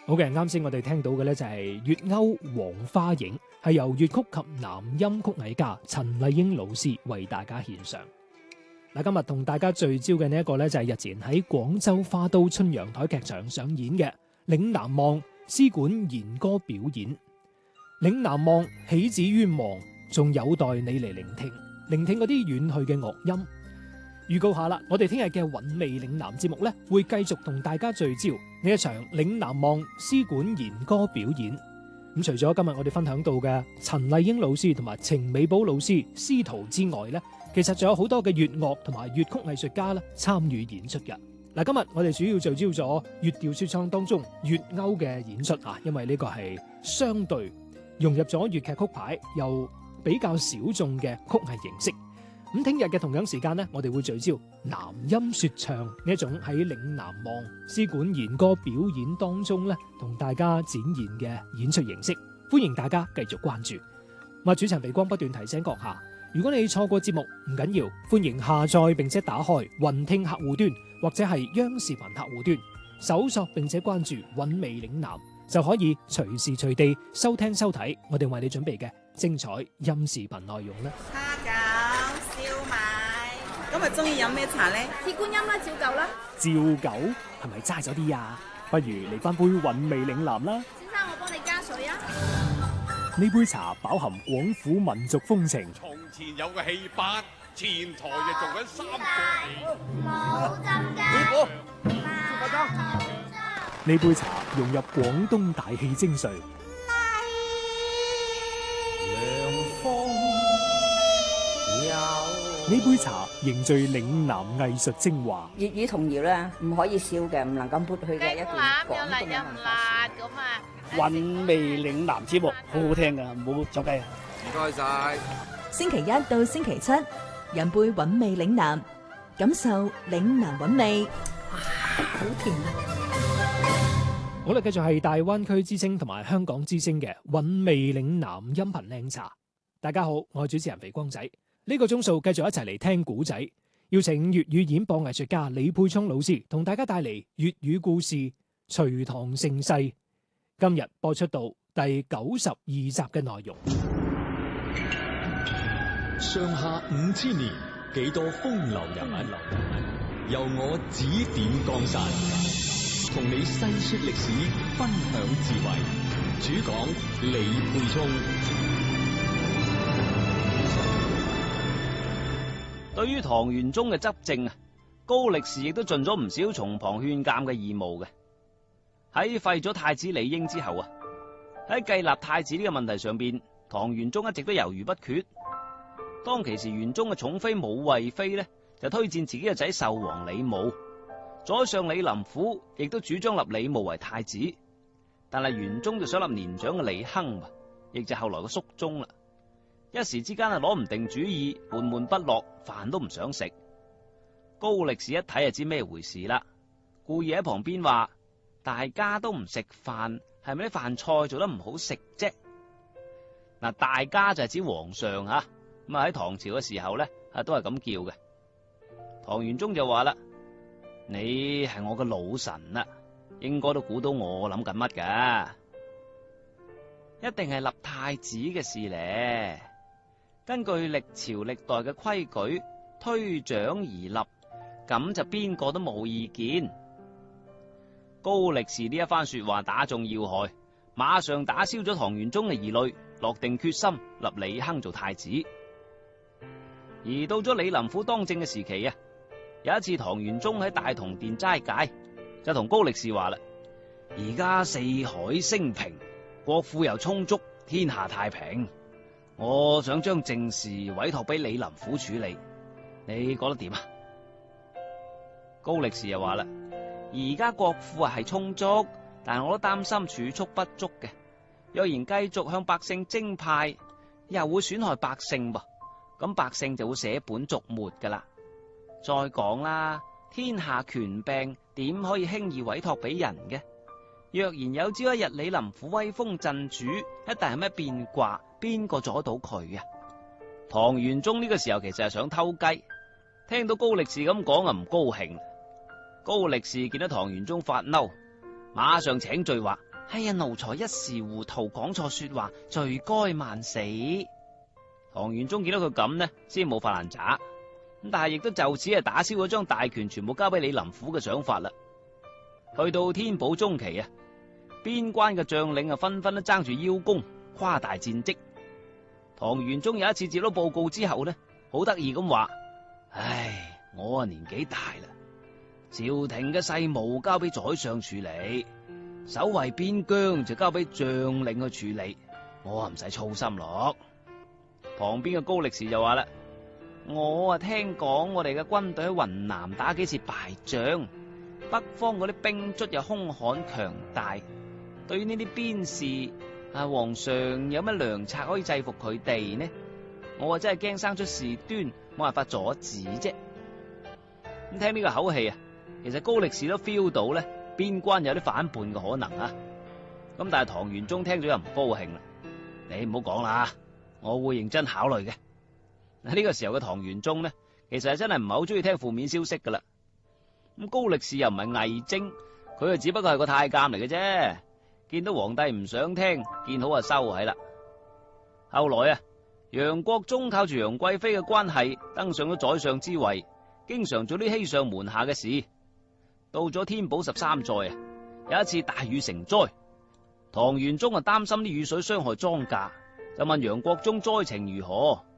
好嘅，啱先我哋聽到嘅呢就係粵謳黃花影，係由粵曲及南音曲藝家陳麗英老師為大家獻上。嗱，今日同大家聚焦嘅呢一個呢，就係日前喺廣州花都春陽台劇場上演嘅《嶺南望》絲管弦歌表演。嶺南望起止於望，仲有待你嚟聆聽嗰啲遠去嘅樂音。預告下啦，我哋聽日嘅韻味嶺南節目呢，會繼續同大家聚焦呢一場嶺南望絲管弦歌表演。咁除咗今日我哋分享到嘅陳麗英老師同埋程美寶老師師徒之外呢，其實仲有好多嘅粵樂同埋粵曲藝術家咧參與演出嘅。嗱，今日我哋主要聚焦咗粵調說唱當中粵謳嘅演出啊，因為呢個係相對融入咗粵劇曲牌又比較小眾嘅曲藝形式。咁聽日嘅同樣時間呢，我哋會聚焦南音說唱呢一種喺嶺南望絲管弦歌表演當中咧，同大家展現嘅演出形式。歡迎大家繼續關注。我主持人肥光不斷提醒閣下，如果你錯過節目唔緊要，歡迎下載並且打開雲聽客戶端或者係央視頻客戶端，搜索並且關注韻味嶺南，就可以隨時隨地收聽收睇我哋為你準備嘅精彩音視頻內容啦。 蝦餃、燒賣，今日中意飲咩茶呢？ 鐵觀音啦，照舊啦。 照舊係咪齋咗啲啊？不如嚟翻杯韻味嶺南啦。 先生，我幫你加水啊。 呢杯茶飽含廣府民族風情。 從前有個戲班，前台就做緊三個冇浸㗎。 呢杯茶融入廣東大戲精髓。呢杯茶凝聚嶺南藝術精華。 粵語童謠咧，唔可以少嘅，唔能夠抹去嘅一段廣東嘅文化。 韻味嶺南節目好好聽噶，唔好走雞啊！ 唔該晒。 星期一到星期七，飲杯韻味嶺南，感受嶺南韻味。哇，好甜啊！ 好啦，繼續係大灣區之聲同埋香港之聲嘅韻味嶺南音頻靚茶。大家好，我係主持人肥光仔。呢個鐘數繼續一齊嚟聽古仔，邀請粵語演播藝術家李沛聰老師同大家帶嚟粵語故事《隋唐盛世》。今日播出到第92集嘅內容。 上下5000年，幾多風流人物，由我指點江山，同你細說歷史，分享智慧。主講李沛聰。 對於唐玄宗嘅執政啊，高力士亦都盡咗唔少從旁勸諫嘅義務嘅。喺廢咗太子李英之後啊，喺繼立太子呢個問題上邊，唐玄宗一直都猶豫不決。當其時玄宗嘅寵妃武惠妃呢，就推薦自己嘅仔壽王李瑁，左相李林甫亦都主張立李瑁為太子，但係玄宗就想立年長嘅李亨，亦就後來嘅肅宗啦。一時之間攞唔定主意，悶悶不樂，飯都唔想食。高力士一睇就知咩回事啦，故意喺旁邊話：大家都唔食飯，係咪啲飯菜做得唔好食啫？嗱，大家就係指皇上吓，咁啊喺唐朝嘅時候咧，都係咁叫嘅。唐玄宗就話啦：你係我嘅老臣啦，應該都估到我諗緊乜噶，一定係立太子嘅事咧。根據歷朝歷代嘅規矩，推長而立，咁就邊個都冇意見。高力士呢一番說話打中要害，馬上打消咗唐玄宗嘅疑慮，落定決心立李亨做太子。而到咗李林甫當政嘅時期啊，有一次唐玄宗喺大同殿齋戒，就同高力士話啦：而家四海升平，國庫又充足，天下太平。我想將政事委託俾李林甫處理，你覺得點啊？高力士又話啦：而家國庫係充足，但係我都擔心儲蓄不足嘅。若然繼續向百姓徵派，又會損害百姓噃，咁百姓就會捨本逐末噶啦。再講啦，天下權柄點可以輕易委託俾人嘅？若然有朝一日李林甫威風鎮主，一旦係咩變卦，邊個阻到佢啊？唐玄宗呢個時候其實係想偷雞，聽到高力士咁講啊，唔高興。高力士見到唐玄宗發嬲，馬上請罪話： 哎呀，奴才一時糊塗，講錯說話，罪該萬死。唐玄宗見到佢咁呢，先冇發爛渣，咁但係亦都就此係打消咗將大權全部交俾李林甫嘅想法啦。去到天寶中期啊，邊關嘅將領啊紛紛都爭住邀功，誇大戰績。唐玄宗有一次接到報告之後呢，好得意咁話：唉，我啊年紀大啦，朝廷嘅事務交俾宰相處理，守衛邊疆就交俾將領去處理，我啊唔使操心咯。旁邊嘅高力士就話啦：我啊聽講我哋嘅軍隊喺雲南打幾次敗仗，北方嗰啲兵卒又兇悍強大，對於呢啲邊事啊，皇上有乜良策可以制服佢哋呢？我啊真係驚生出事端，冇辦法阻止啫。咁聽呢個口氣啊，其實高力士都 feel 到咧，邊關有啲反叛嘅可能啊。咁但係唐玄宗聽咗又唔高興啦，你唔好講啦，我會認真考慮嘅。呢個時候嘅唐玄宗呢，其實係真係唔係好中意聽負面消息噶啦。咁高力士又唔係偽精，佢啊只不過係個太監嚟嘅啫。見到皇帝唔想聽，見好就收喺啦。後來啊，楊國忠靠住楊貴妃嘅關係登上咗宰相之位，經常做啲欺上瞞下嘅事。到咗天寶13載啊，有一次大雨成災，唐玄宗啊擔心啲雨水傷害莊稼，就問楊國忠災情如何。